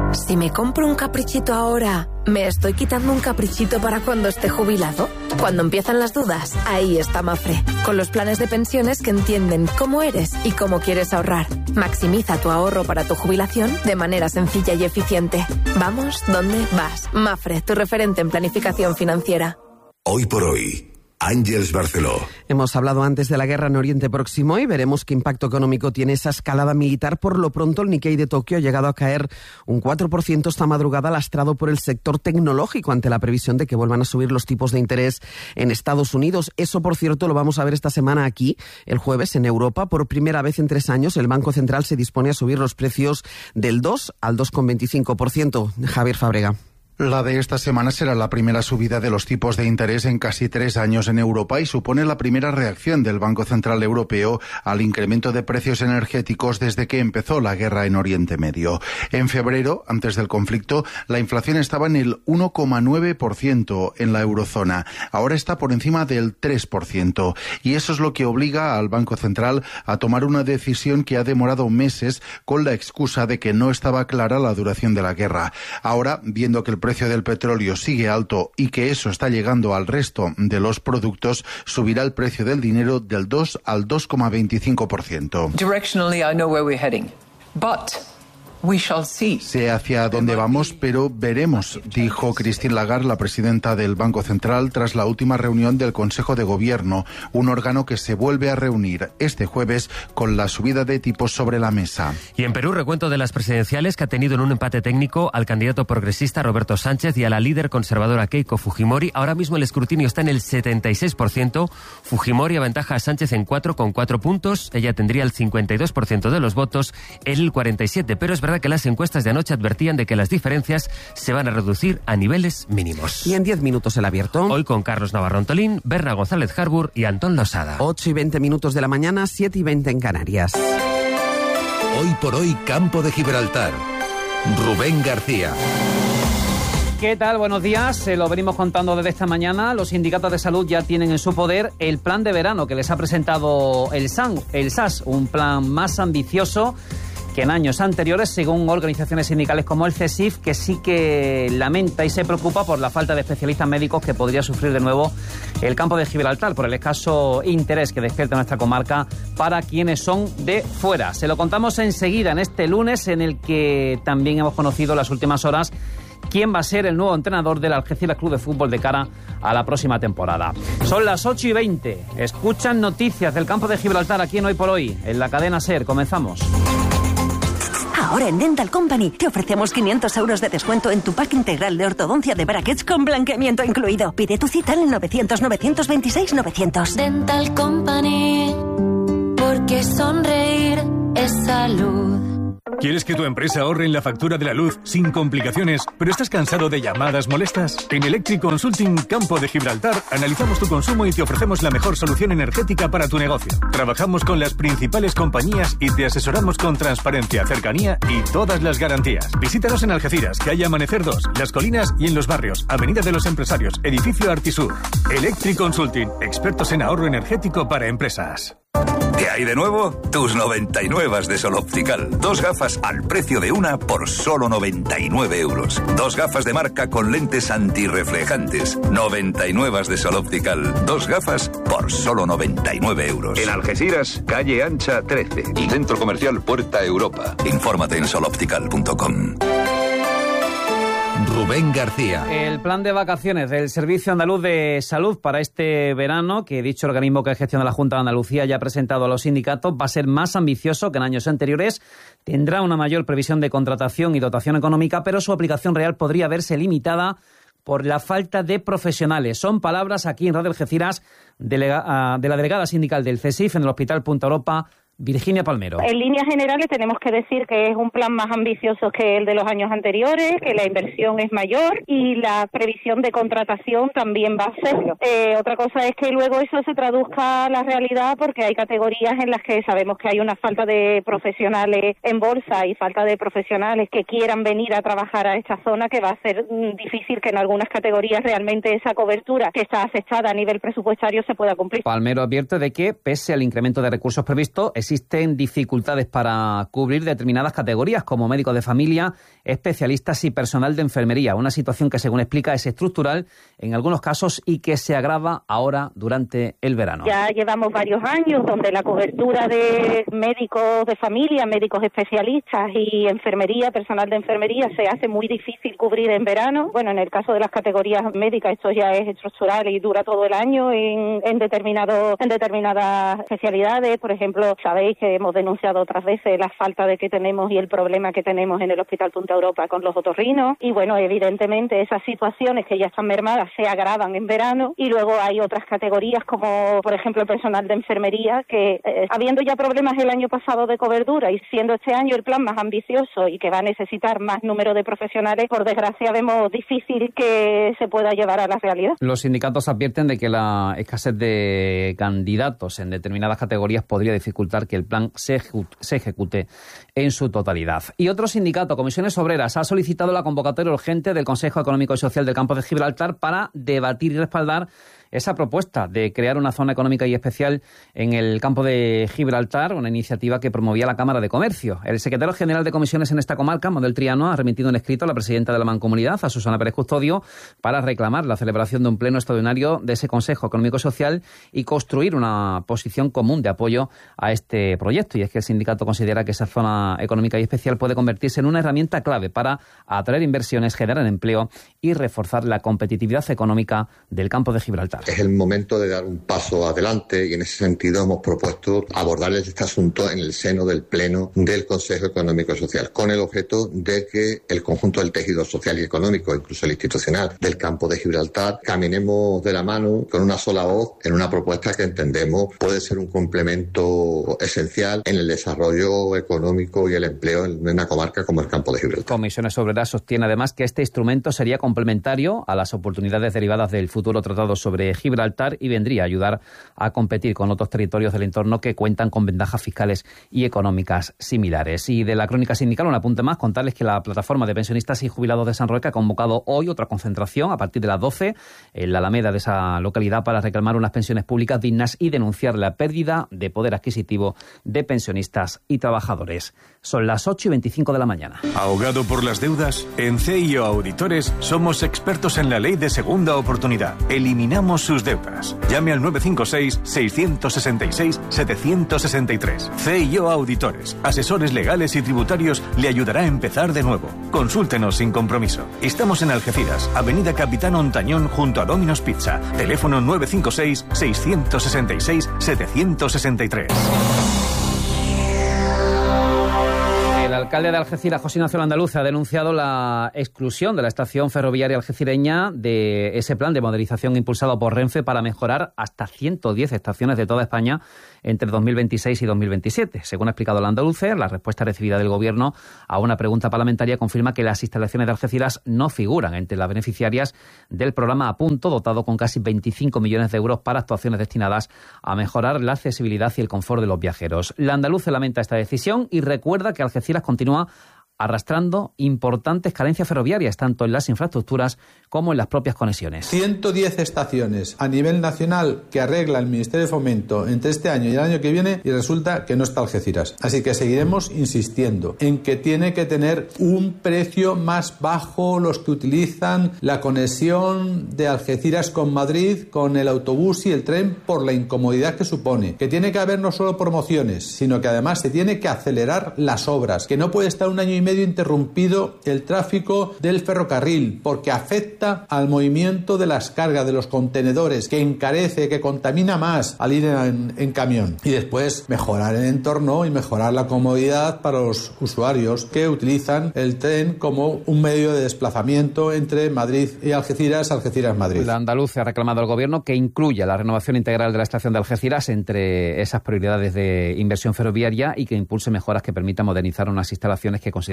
Si me compro un caprichito ahora, ¿me estoy quitando un caprichito para cuando esté jubilado? Cuando empiezan las dudas, ahí está Mapfre, con los planes de pensiones que entienden cómo eres y cómo quieres ahorrar. Maximiza tu ahorro para tu jubilación de manera sencilla y eficiente. Vamos, ¿dónde vas? Mapfre, tu referente en planificación financiera. Hoy por hoy, Ángeles Barceló. Hemos hablado antes de la guerra en Oriente Próximo y veremos qué impacto económico tiene esa escalada militar. Por lo pronto, el Nikkei de Tokio ha llegado a caer un 4% esta madrugada, lastrado por el sector tecnológico ante la previsión de que vuelvan a subir los tipos de interés en Estados Unidos. Eso, por cierto, lo vamos a ver esta semana aquí, el jueves, en Europa. Por primera vez en 3 años, el Banco Central se dispone a subir los precios del 2 al 2,25%. Javier Fábrega. La de esta semana será la primera subida de los tipos de interés en casi 3 años en Europa y supone la primera reacción del Banco Central Europeo al incremento de precios energéticos desde que empezó la guerra en Oriente Medio. En febrero, antes del conflicto, la inflación estaba en el 1,9% en la eurozona. Ahora está por encima del 3%. Y eso es lo que obliga al Banco Central a tomar una decisión que ha demorado meses con la excusa de que no estaba clara la duración de la guerra. Ahora, viendo que el precio del petróleo sigue alto y que eso está llegando al resto de los productos, subirá el precio del dinero del 2 al 2,25%. Directionally, I know where we're heading, but we shall see. Sé hacia dónde vamos, pero veremos, dijo Christine Lagarde, la presidenta del Banco Central, tras la última reunión del Consejo de Gobierno, un órgano que se vuelve a reunir este jueves con la subida de tipos sobre la mesa. Y en Perú, recuento de las presidenciales que ha tenido en un empate técnico al candidato progresista Roberto Sánchez y a la líder conservadora Keiko Fujimori. Ahora mismo el escrutinio está en el 76%. Fujimori aventaja a Sánchez en 4,4 puntos. Ella tendría el 52% de los votos, él el 47%. Pero es verdad que las encuestas de anoche advertían de que las diferencias se van a reducir a niveles mínimos. Y en 10 minutos el abierto. Hoy con Carlos Navarro Antolín, Berna González Harbour y Antón Losada. 8:20 de la mañana, 7:20 en Canarias. Hoy por hoy, Campo de Gibraltar. Rubén García. ¿Qué tal? Buenos días. Se lo venimos contando desde esta mañana. Los sindicatos de salud ya tienen en su poder el plan de verano que les ha presentado el SAS, un plan más ambicioso que en años anteriores, según organizaciones sindicales como el CESIF, que sí que lamenta y se preocupa por la falta de especialistas médicos que podría sufrir de nuevo el campo de Gibraltar, por el escaso interés que despierta nuestra comarca para quienes son de fuera. Se lo contamos enseguida en este lunes, en el que también hemos conocido las últimas horas quién va a ser el nuevo entrenador del Algeciras Club de Fútbol de cara a la próxima temporada. Son las 8:20. Escuchan noticias del campo de Gibraltar aquí en Hoy por Hoy, en la cadena SER. Comenzamos. Ahora en Dental Company te ofrecemos 500 euros de descuento en tu pack integral de ortodoncia de brackets con blanqueamiento incluido. Pide tu cita en el 900-926-900. Dental Company, porque sonreír es salud. ¿Quieres que tu empresa ahorre en la factura de la luz sin complicaciones, pero estás cansado de llamadas molestas? En Electric Consulting Campo de Gibraltar analizamos tu consumo y te ofrecemos la mejor solución energética para tu negocio. Trabajamos con las principales compañías y te asesoramos con transparencia, cercanía y todas las garantías. Visítanos en Algeciras, calle Amanecer 2, Las Colinas y en Los Barrios, Avenida de los Empresarios, edificio Artisur. Electric Consulting, expertos en ahorro energético para empresas. ¿Qué hay de nuevo? Tus 99 de Sol Optical. 2 gafas al precio de una por solo 99 euros. 2 gafas de marca con lentes antirreflejantes. 99 de Sol Optical. 2 gafas por solo 99 euros. En Algeciras, calle Ancha 13. Y Centro Comercial Puerta Europa. Infórmate en soloptical.com. Rubén García. El plan de vacaciones del Servicio Andaluz de Salud para este verano, que dicho organismo que gestiona la Junta de Andalucía ya ha presentado a los sindicatos, va a ser más ambicioso que en años anteriores. Tendrá una mayor previsión de contratación y dotación económica, pero su aplicación real podría verse limitada por la falta de profesionales. Son palabras aquí en Radio Algeciras de la delegada sindical del CESIF en el Hospital Punta Europa, Virginia Palmero. En líneas generales tenemos que decir que es un plan más ambicioso que el de los años anteriores, que la inversión es mayor y la previsión de contratación también va a serlo. Otra cosa es que luego eso se traduzca a la realidad, porque hay categorías en las que sabemos que hay una falta de profesionales en bolsa y falta de profesionales que quieran venir a trabajar a esta zona, que va a ser difícil que en algunas categorías realmente esa cobertura que está aceptada a nivel presupuestario se pueda cumplir. Palmero advierte de que, pese al incremento de recursos previsto, existen dificultades para cubrir determinadas categorías como médicos de familia, especialistas y personal de enfermería. Una situación que, según explica, es estructural en algunos casos y que se agrava ahora durante el verano. Ya llevamos varios años donde la cobertura de médicos de familia, médicos especialistas y enfermería, personal de enfermería, se hace muy difícil cubrir en verano. Bueno, en el caso de las categorías médicas esto ya es estructural y dura todo el año en determinadas especialidades. Por ejemplo, sabéis que hemos denunciado otras veces la falta de que tenemos y el problema que tenemos en el Hospital Punta Europa con los otorrinos. Y bueno, evidentemente esas situaciones que ya están mermadas se agravan en verano. Y luego hay otras categorías como, por ejemplo, el personal de enfermería que, habiendo ya problemas el año pasado de cobertura y siendo este año el plan más ambicioso y que va a necesitar más número de profesionales, por desgracia vemos difícil que se pueda llevar a la realidad. Los sindicatos advierten de que la escasez de candidatos en determinadas categorías podría dificultar que el plan se ejecute en su totalidad. Y otro sindicato, Comisiones Obreras, ha solicitado la convocatoria urgente del Consejo Económico y Social del Campo de Gibraltar para debatir y respaldar esa propuesta de crear una zona económica y especial en el campo de Gibraltar, una iniciativa que promovía la Cámara de Comercio. El secretario general de comisiones en esta comarca, Manuel Triano, ha remitido un escrito a la presidenta de la Mancomunidad, a Susana Pérez Custodio, para reclamar la celebración de un pleno extraordinario de ese Consejo Económico y Social y construir una posición común de apoyo a este proyecto. Y es que el sindicato considera que esa zona económica y especial puede convertirse en una herramienta clave para atraer inversiones, generar empleo y reforzar la competitividad económica del campo de Gibraltar. Es el momento de dar un paso adelante y en ese sentido hemos propuesto abordar este asunto en el seno del Pleno del Consejo Económico y Social, con el objeto de que el conjunto del tejido social y económico, incluso el institucional del campo de Gibraltar, caminemos de la mano con una sola voz en una propuesta que entendemos puede ser un complemento esencial en el desarrollo económico y el empleo en una comarca como el campo de Gibraltar. Comisiones Obreras sostiene además que este instrumento sería complementario a las oportunidades derivadas del futuro tratado sobre Gibraltar y vendría a ayudar a competir con otros territorios del entorno que cuentan con ventajas fiscales y económicas similares. Y de la crónica sindical, un apunte más, contarles que la plataforma de pensionistas y jubilados de San Roque ha convocado hoy otra concentración a partir de las 12 en la Alameda de esa localidad para reclamar unas pensiones públicas dignas y denunciar la pérdida de poder adquisitivo de pensionistas y trabajadores. Son las 8:25 de la mañana. ¿Ahogado por las deudas? En CIO Auditores somos expertos en la ley de segunda oportunidad. Eliminamos sus deudas. Llame al 956-666-763. CIO Auditores, asesores legales y tributarios, le ayudará a empezar de nuevo. Consúltenos sin compromiso. Estamos en Algeciras, Avenida Capitán Ontañón junto a Domino's Pizza. Teléfono 956-666-763. El alcalde de Algeciras, José Ignacio Landaluce, ha denunciado la exclusión de la estación ferroviaria algecireña de ese plan de modernización impulsado por Renfe para mejorar hasta 110 estaciones de toda España entre 2026 y 2027. Según ha explicado Landaluce, la respuesta recibida del Gobierno a una pregunta parlamentaria confirma que las instalaciones de Algeciras no figuran entre las beneficiarias del programa A Punto, dotado con casi 25 millones de euros para actuaciones destinadas a mejorar la accesibilidad y el confort de los viajeros. Landaluce lamenta esta decisión y recuerda que Algeciras continúa arrastrando importantes carencias ferroviarias, tanto en las infraestructuras como en las propias conexiones. 110 estaciones a nivel nacional que arregla el Ministerio de Fomento entre este año y el año que viene y resulta que no está Algeciras. Así que seguiremos insistiendo en que tiene que tener un precio más bajo los que utilizan la conexión de Algeciras con Madrid, con el autobús y el tren por la incomodidad que supone. Que tiene que haber no solo promociones, sino que además se tiene que acelerar las obras. Que no puede estar un año y medio interrumpido el tráfico del ferrocarril porque afecta al movimiento de las cargas de los contenedores, que encarece, que contamina más al ir en camión. Y después mejorar el entorno y mejorar la comodidad para los usuarios que utilizan el tren como un medio de desplazamiento entre Madrid y Algeciras, Algeciras-Madrid. La Andalucía ha reclamado al Gobierno que incluya la renovación integral de la estación de Algeciras entre esas prioridades de inversión ferroviaria y que impulse mejoras que permitan modernizar unas instalaciones que considera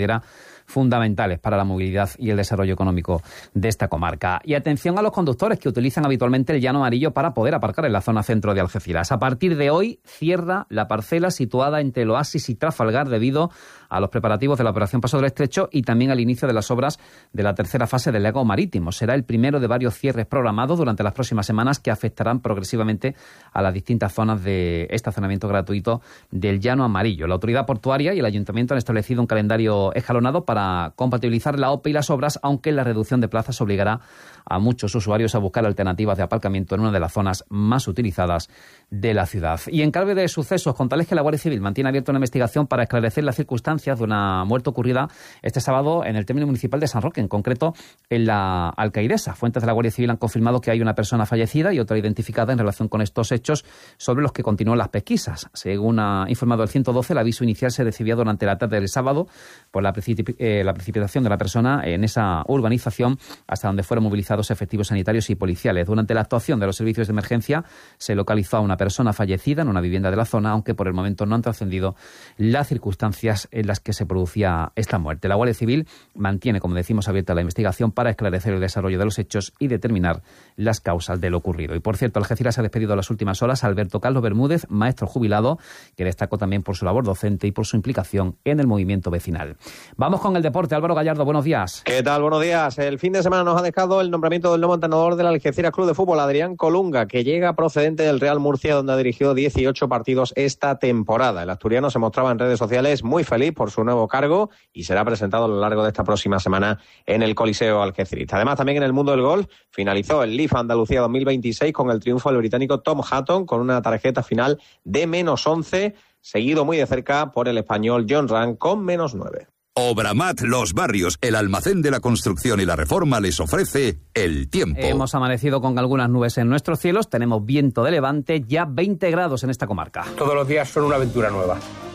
considera fundamentales para la movilidad y el desarrollo económico de esta comarca. Y atención a los conductores que utilizan habitualmente el llano amarillo para poder aparcar en la zona centro de Algeciras. A partir de hoy cierra la parcela situada entre el Oasis y Trafalgar debido a los preparativos de la Operación Paso del Estrecho y también al inicio de las obras de la tercera fase del Lago Marítimo. Será el primero de varios cierres programados durante las próximas semanas que afectarán progresivamente a las distintas zonas de estacionamiento gratuito del llano amarillo. La autoridad portuaria y el ayuntamiento han establecido un calendario escalonado para compatibilizar la OPE y las obras, aunque la reducción de plazas obligará a muchos usuarios a buscar alternativas de aparcamiento en una de las zonas más utilizadas de la ciudad. Y en clave de sucesos, contarles que la Guardia Civil mantiene abierta una investigación para esclarecer las circunstancias de una muerte ocurrida este sábado en el término municipal de San Roque, en concreto en la Alcaidesa. Fuentes de la Guardia Civil han confirmado que hay una persona fallecida y otra identificada en relación con estos hechos, sobre los que continúan las pesquisas. Según ha informado el 112, el aviso inicial se recibía durante la tarde del sábado por la precipitación de la persona en esa urbanización, hasta donde fueron movilizados efectivos sanitarios y policiales. Durante la actuación de los servicios de emergencia se localizó a una persona fallecida en una vivienda de la zona, aunque por el momento no han trascendido las circunstancias en las que se producía esta muerte. La Guardia Civil mantiene, como decimos, abierta la investigación para esclarecer el desarrollo de los hechos y determinar las causas de lo ocurrido. Y por cierto, Algeciras ha despedido en las últimas horas a Alberto Carlos Bermúdez, maestro jubilado, que destacó también por su labor docente y por su implicación en el movimiento vecinal. Vamos con el deporte. Álvaro Gallardo, buenos días. ¿Qué tal? Buenos días. El fin de semana nos ha dejado el nombramiento del nuevo entrenador del Algeciras Club de Fútbol, Adrián Colunga, que llega procedente del Real Murcia, donde ha dirigido 18 partidos esta temporada. El asturiano se mostraba en redes sociales muy feliz por su nuevo cargo y será presentado a lo largo de esta próxima semana en el Coliseo algecirista. Además, también en el mundo del golf finalizó el Leaf Andalucía 2026 con el triunfo del británico Tom Hatton con una tarjeta final de -11, seguido muy de cerca por el español John Ram con -9. Obramat Los Barrios, el almacén de la construcción y la reforma, les ofrece el tiempo. Hemos amanecido con algunas nubes en nuestros cielos, tenemos viento de levante, ya 20 grados en esta comarca. Todos los días son una aventura nueva.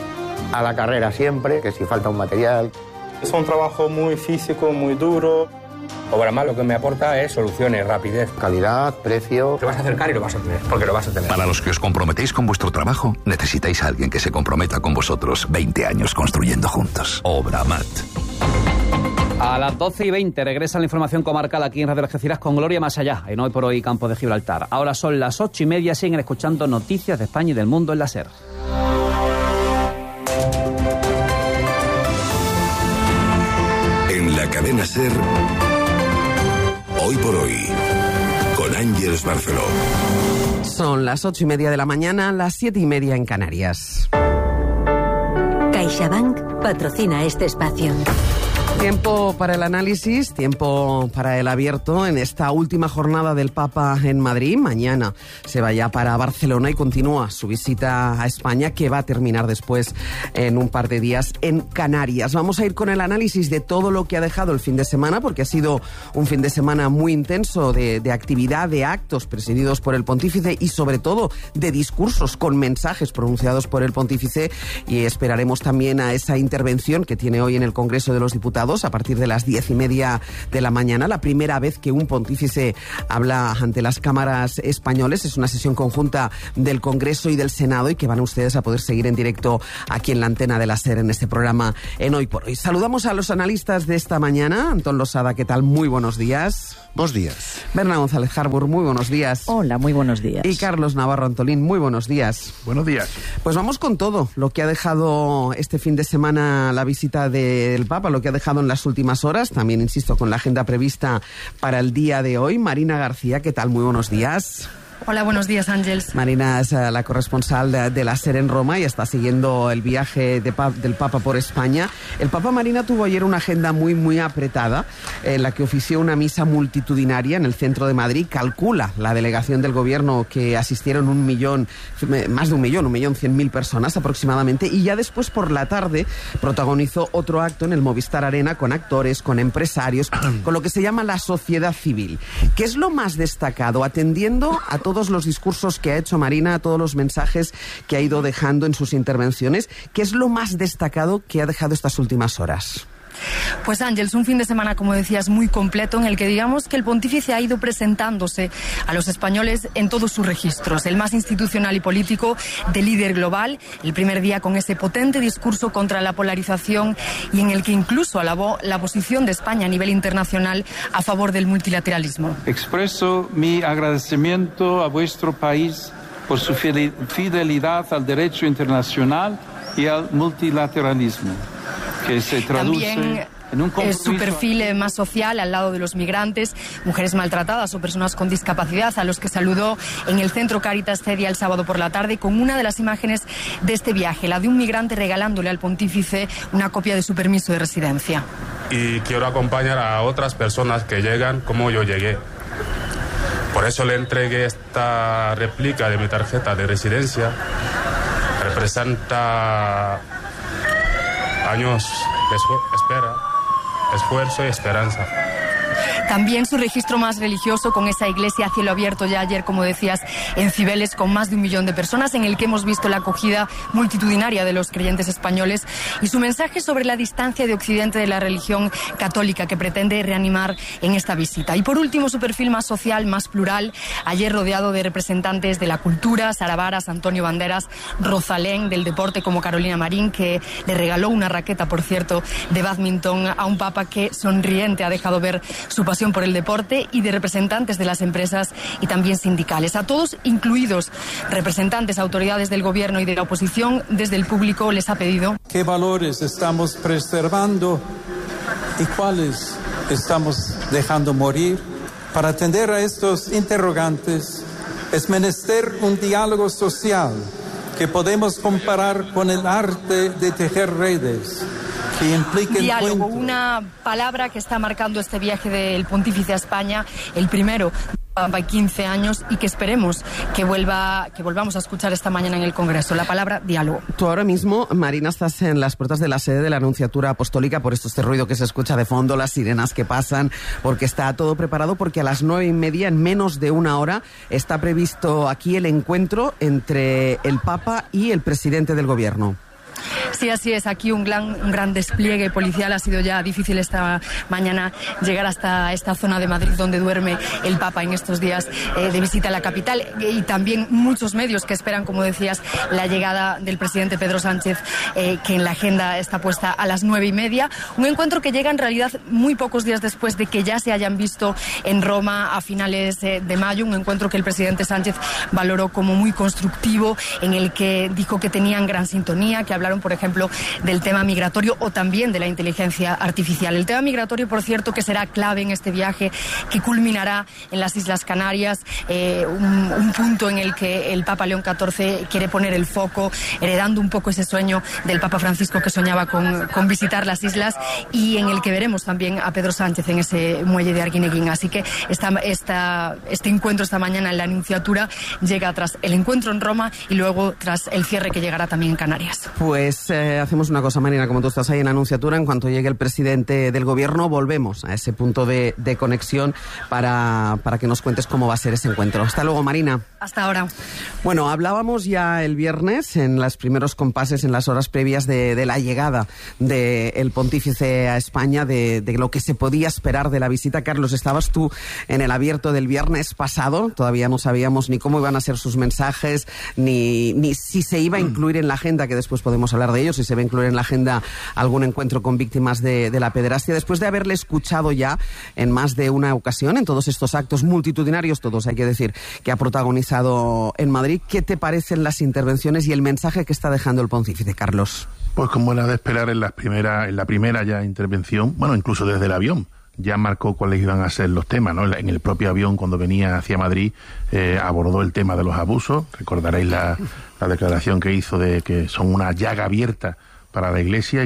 A la carrera siempre, que si falta un material. Es un trabajo muy físico, muy duro. Obramat lo que me aporta es soluciones, rapidez, calidad, precio. Te vas a acercar y lo vas a tener, porque lo vas a tener. Para los que os comprometéis con vuestro trabajo, necesitáis a alguien que se comprometa con vosotros. 20 años construyendo juntos. Obramat. A las 12:20 regresa la información comarcal aquí en Radio Algeciras con Gloria Más Allá, en Hoy por Hoy Campo de Gibraltar. Ahora son las 8:30, siguen escuchando noticias de España y del mundo en la SER. En la cadena SER, Hoy por Hoy, con Ángeles Barceló. Son las 8:30 de la mañana, las 7:30 en Canarias. CaixaBank patrocina este espacio. Tiempo para el análisis, tiempo para el abierto en esta última jornada del Papa en Madrid. Mañana se va ya para Barcelona y continúa su visita a España, que va a terminar después en un par de días en Canarias. Vamos a ir con el análisis de todo lo que ha dejado el fin de semana, porque ha sido un fin de semana muy intenso de actividad, de actos presididos por el pontífice y sobre todo de discursos con mensajes pronunciados por el pontífice, y esperaremos también a esa intervención que tiene hoy en el Congreso de los Diputados a partir de las 10:30 de la mañana, la primera vez que un pontífice habla ante las cámaras españoles. Es una sesión conjunta del Congreso y del Senado y que van ustedes a poder seguir en directo aquí en la antena de la SER en este programa en Hoy por Hoy. Saludamos a los analistas de esta mañana. Antón Losada, ¿qué tal? Muy buenos días. Buenos días. Berna González Harbour, muy buenos días. Hola, muy buenos días. Y Carlos Navarro Antolín, muy buenos días. Buenos días. Pues vamos con todo lo que ha dejado este fin de semana la visita del Papa, lo que ha dejado en las últimas horas, también, insisto, con la agenda prevista para el día de hoy. Marina García, ¿qué tal? Muy buenos días. Hola, buenos días, Ángels. Marina es la corresponsal de la SER en Roma y está siguiendo el viaje del Papa por España. El Papa, Marina, tuvo ayer una agenda muy apretada, en la que ofició una misa multitudinaria en el centro de Madrid. Calcula la delegación del gobierno que asistieron más de 1.100.000 personas aproximadamente, y ya después por la tarde protagonizó otro acto en el Movistar Arena con actores, con empresarios, con lo que se llama la sociedad civil. ¿Qué es lo más destacado, atendiendo a todos los discursos que ha hecho Marina, a todos los mensajes que ha ido dejando en sus intervenciones? ¿Qué es lo más destacado que ha dejado estas últimas horas? Pues Ángels, un fin de semana, como decías, muy completo en el que digamos que el pontífice ha ido presentándose a los españoles en todos sus registros, el más institucional y político, de líder global, el primer día con ese potente discurso contra la polarización y en el que incluso alabó la posición de España a nivel internacional a favor del multilateralismo. Expreso mi agradecimiento a vuestro país por su fidelidad al derecho internacional y al multilateralismo, que se traduce también en un compromiso. Su perfil más social, al lado de los migrantes, mujeres maltratadas o personas con discapacidad, a los que saludó en el Centro Cáritas Cedia el sábado por la tarde, con una de las imágenes de este viaje, la de un migrante regalándole al pontífice una copia de su permiso de residencia. Y quiero acompañar a otras personas que llegan como yo llegué. Por eso le entregué esta réplica de mi tarjeta de residencia. Representa años de espera, esfuerzo y esperanza. También su registro más religioso, con esa iglesia a cielo abierto ya ayer, como decías, en Cibeles, con más de 1 millón de personas, en el que hemos visto la acogida multitudinaria de los creyentes españoles, y su mensaje sobre la distancia de Occidente de la religión católica que pretende reanimar en esta visita. Y por último, su perfil más social, más plural, ayer rodeado de representantes de la cultura, Sara Varas, Antonio Banderas, Rosalén, del deporte como Carolina Marín, que le regaló una raqueta, por cierto, de bádminton a un papa que sonriente ha dejado ver su pasión por el deporte, y de representantes de las empresas y también sindicales. A todos, incluidos representantes, autoridades del gobierno y de la oposición, desde el público les ha pedido: ¿qué valores estamos preservando y cuáles estamos dejando morir? Para atender a estos interrogantes es menester un diálogo social que podemos comparar con el arte de tejer redes. Diálogo, una palabra que está marcando este viaje del pontífice a España, el primero de 15 años, y que esperemos que volvamos a escuchar esta mañana en el Congreso. La palabra diálogo. Tú ahora mismo, Marina, estás en las puertas de la sede de la Nunciatura Apostólica, por esto este ruido que se escucha de fondo, las sirenas que pasan, porque está todo preparado, porque a las 9:30, en menos de 1 hora, está previsto aquí el encuentro entre el Papa y el presidente del Gobierno. Sí, así es. Aquí un gran despliegue policial. Ha sido ya difícil esta mañana llegar hasta esta zona de Madrid donde duerme el Papa en estos días de visita a la capital, y también muchos medios que esperan, como decías, la llegada del presidente Pedro Sánchez, que en la agenda está puesta a las 9:30. Un encuentro que llega en realidad muy pocos días después de que ya se hayan visto en Roma a finales de mayo. Un encuentro que el presidente Sánchez valoró como muy constructivo, en el que dijo que tenían gran sintonía, que hablaron, por ejemplo, del tema migratorio o también de la inteligencia artificial. El tema migratorio, por cierto, que será clave en este viaje que culminará en las Islas Canarias, un punto en el que el Papa León XIV quiere poner el foco, heredando un poco ese sueño del Papa Francisco, que soñaba con visitar las islas, y en el que veremos también a Pedro Sánchez en ese muelle de Arguineguín. Así que este encuentro esta mañana en la Nunciatura llega tras el encuentro en Roma y luego tras el cierre que llegará también en Canarias. Pues hacemos una cosa, Marina, como tú estás ahí en la Nunciatura, en cuanto llegue el presidente del Gobierno, volvemos a ese punto de conexión para que nos cuentes cómo va a ser ese encuentro. Hasta luego, Marina. Hasta ahora. Bueno, hablábamos ya el viernes, en los primeros compases, en las horas previas de la llegada del pontífice a España, de lo que se podía esperar de la visita. Carlos, estabas tú en el abierto del viernes pasado, todavía no sabíamos ni cómo iban a ser sus mensajes, ni si se iba a incluir en la agenda, que después podemos hablar de ello, si se va a incluir en la agenda algún encuentro con víctimas de la pederastia. Después de haberle escuchado ya en más de una ocasión, en todos estos actos multitudinarios, todos hay que decir, que ha protagonizado en Madrid, ¿qué te parecen las intervenciones y el mensaje que está dejando el pontífice, Carlos? Pues como era de esperar, en la primera ya intervención, bueno, incluso desde el avión, ya marcó cuáles iban a ser los temas, ¿no? En el propio avión, cuando venía hacia Madrid, abordó el tema de los abusos. Recordaréis la declaración que hizo de que son una llaga abierta para la Iglesia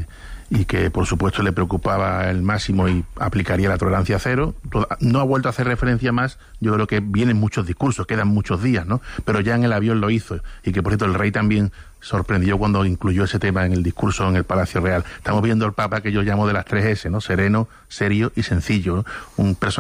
y que por supuesto le preocupaba el máximo y aplicaría la tolerancia cero. No ha vuelto a hacer referencia más. Yo creo que vienen muchos discursos, quedan muchos días, ¿no? Pero ya en el avión lo hizo, y que por cierto el rey también sorprendió cuando incluyó ese tema en el discurso en el Palacio Real. Estamos viendo al Papa que yo llamo de las 3 S, ¿no? Sereno, serio y sencillo, ¿no? Un personaje